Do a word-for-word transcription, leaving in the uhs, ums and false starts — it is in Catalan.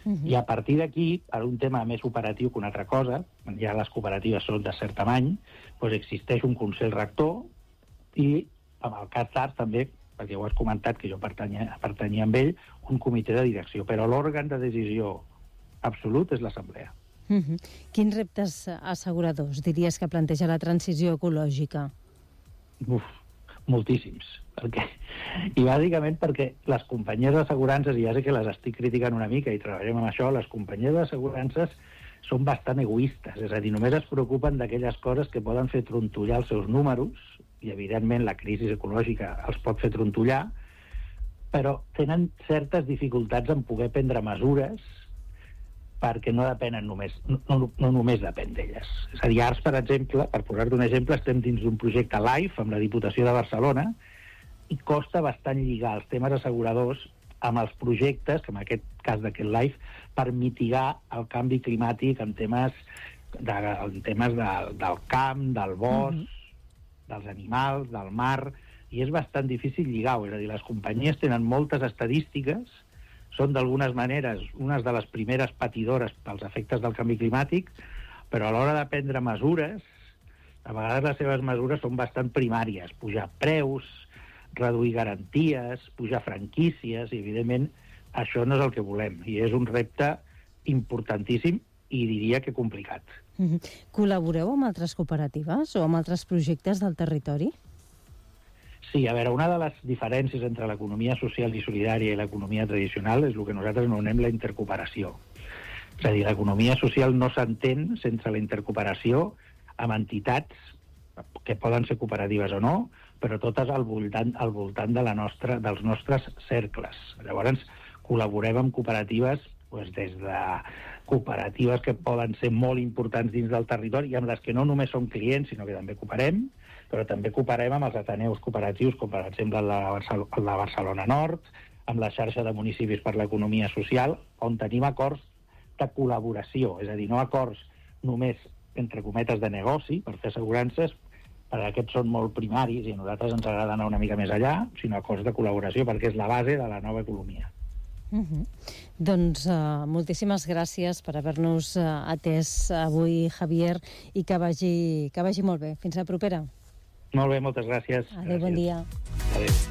Uh-huh. I a partir d'aquí, per un tema més operatiu que una altra cosa, ja les cooperatives són de cert tamany, doncs existeix un Consell Rector i, amb el cas d'Arts també, perquè ho has comentat que jo pertanyia, pertanyia amb ell, un comitè de direcció, però l'òrgan de decisió absolut és l'Assemblea. Uh-huh. Quins reptes asseguradors diries que planteja la transició ecològica? Uf, moltíssims. Perquè, i bàsicament perquè les companyies d'assegurances, i ja sé que les estic criticant una mica i treballem amb això, les companyies d'assegurances són bastant egoistes, és a dir, només es preocupen d'aquelles coses que poden fer trontollar els seus números, i evidentment la crisi ecològica els pot fer trontollar, però tenen certes dificultats en poder prendre mesures perquè no depenen només, no, no, no només depèn d'elles. És a dir, Arts, per exemple, per posar-te un exemple, estem dins d'un projecte LIFE amb la Diputació de Barcelona i costa bastant lligar els temes asseguradors amb els projectes, que en aquest cas d'aquest LIFE, per mitigar el canvi climàtic en temes, de, en temes de, del camp, del bosc, mm-hmm. dels animals, del mar, i és bastant difícil lligar-ho. És a dir, les companyies tenen moltes estadístiques, són d'algunes maneres unes de les primeres patidores pels efectes del canvi climàtic, però a l'hora de prendre mesures, a vegades les seves mesures són bastant primàries, pujar preus, reduir garanties, pujar franquícies, i evidentment això no és el que volem, i és un repte importantíssim i diria que complicat. Mm-hmm. Col·laboreu amb altres cooperatives o amb altres projectes del territori? Sí, a veure, una de les diferències entre l'economia social i solidària i l'economia tradicional és el que nosaltres anomenem la intercooperació. És a dir, l'economia social no s'entén sense la intercooperació amb entitats que poden ser cooperatives o no, però totes al voltant, al voltant de la nostra, dels nostres cercles. Llavors, col·laborem amb cooperatives doncs, des de cooperatives que poden ser molt importants dins del territori i amb les que no només som clients, sinó que també cooperem, però també cooperem amb els ateneus cooperatius, com per exemple el de, Barcel- el de Barcelona Nord, amb la xarxa de municipis per l'economia social, on tenim acords de col·laboració, és a dir, no acords només, entre cometes, de negoci, per fer assegurances, perquè aquests són molt primaris i a nosaltres ens agrada anar una mica més allà, sinó acords de col·laboració, perquè és la base de la nova economia. Uh-huh. Doncs uh, moltíssimes gràcies per haver-nos uh, atès avui, Javier, i que vagi, que vagi molt bé. Fins la propera. Molt bé, moltes gràcies. Adéu, bon dia. Adéu.